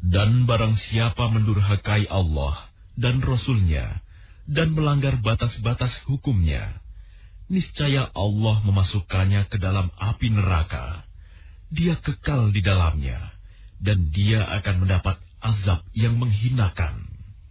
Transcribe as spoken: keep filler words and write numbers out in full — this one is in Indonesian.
Dan barang siapa mendurhakai Allah dan Rasul-Nya dan melanggar batas-batas hukumnya, niscaya Allah memasukkannya ke dalam api neraka. Dia kekal di dalamnya, dan dia akan mendapat azab yang menghinakan.